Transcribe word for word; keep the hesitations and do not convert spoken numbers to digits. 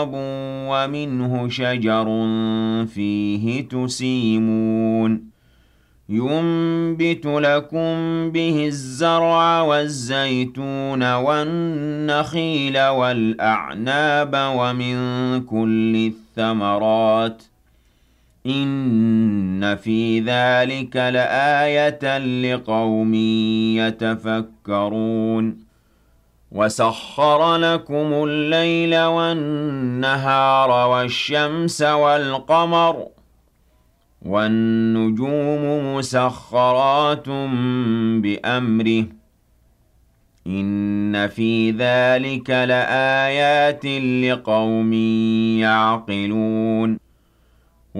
ومنه شجر فيه تسيمون ينبت لكم به الزرع والزيتون والنخيل والأعناب ومن كل الثمرات إن في ذلك لآية لقوم يتفكرون وَسَخَّرَ لَكُمُ اللَّيْلَ وَالنَّهَارَ وَالشَّمْسَ وَالْقَمَرَ وَالنُّجُومُ مُسَخَّرَاتٌ بِأَمْرِهِ إِنَّ فِي ذَلِكَ لَآيَاتٍ لِقَوْمٍ يَعْقِلُونَ